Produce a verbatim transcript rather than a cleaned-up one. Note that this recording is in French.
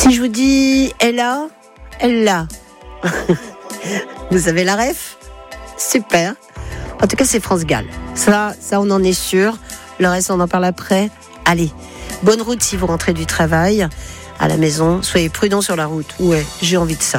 Si je vous dis Ella, Ella, vous avez la ref? Super. En tout cas, c'est France Gall. Ça, ça, on en est sûr. Le reste, on en parle après. Allez, bonne route si vous rentrez du travail. À la maison, soyez prudents sur la route. Ouais, j'ai envie de ça.